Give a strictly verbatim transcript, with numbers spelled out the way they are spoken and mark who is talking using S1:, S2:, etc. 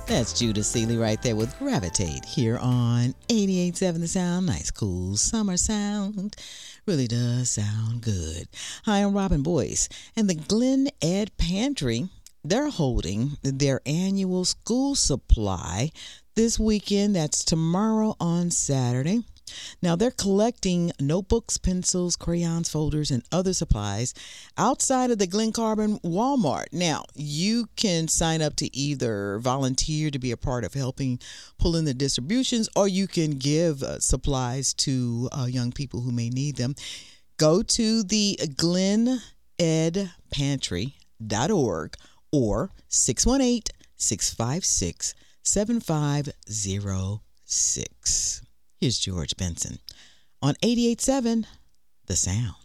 S1: That's Judah Seeley right there with Gravitate here on eighty-eight point seven The Sound. Nice, cool summer sound. Really does sound good. Hi, I'm Robin Boyce. And the Glen Ed Pantry, they're holding their annual school supply this weekend. That's tomorrow on Saturday. Now, they're collecting notebooks, pencils, crayons, folders, and other supplies outside of the Glen Carbon Walmart. Now, you can sign up to either volunteer to be a part of helping pull in the distributions, or you can give uh, supplies to uh, young people who may need them. Go to the glen ed pantry dot org or six one eight, six five six, seven five zero six. Here's George Benson on eighty-eight point seven The Sound.